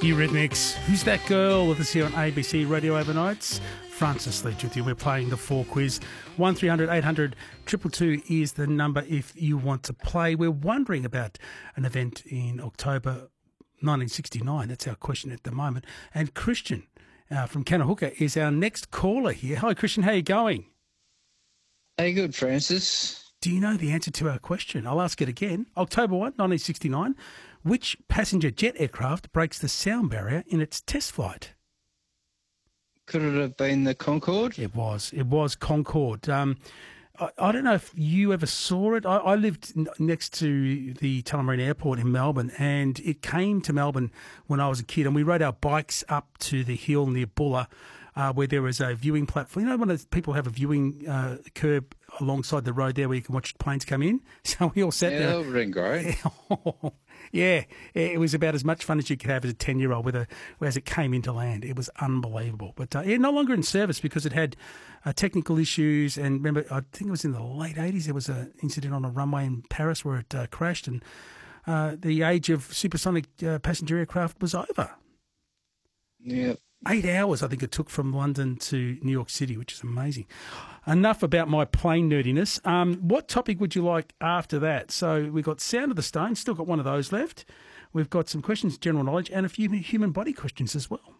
Eurythmics. Who's that girl with us here on ABC Radio Overnights? Francis Leach with you. We're playing the 4 quiz. 1300 800 222 is the number if you want to play. We're wondering about an event in October 1969. That's our question at the moment. And Christian from Canahuka is our next caller here. Hi, Christian. How are you going? Hey, good, Francis. Do you know the answer to our question? I'll ask it again. October 1, 1969. Which passenger jet aircraft breaks the sound barrier in its test flight? Could it have been the Concorde? It was. It was Concorde. I don't know if you ever saw it. I lived next to the Tullamarine Airport in Melbourne, and it came to Melbourne when I was a kid, and we rode our bikes up to the hill near Bulla, where there was a viewing platform. You know, when people have a viewing curb alongside the road there where you can watch planes come in? So we all sat there. Yeah, that would have been great. Yeah, it was about as much fun as you could have as a 10-year-old as it came into land. It was unbelievable. But no longer in service because it had technical issues. And remember, I think it was in the late 80s, there was an incident on a runway in Paris where it crashed, and the age of supersonic passenger aircraft was over. Yeah. 8 hours, I think it took from London to New York City, which is amazing. Enough about my plane nerdiness. What topic would you like after that? So we've got Sound of the Stone, still got one of those left. We've got some questions, general knowledge, and a few human body questions as well.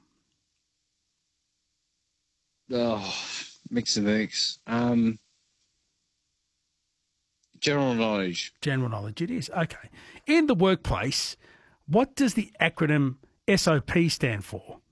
Oh, mix and mix. General knowledge. General knowledge, it is. Okay. In the workplace, what does the acronym SOP stand for?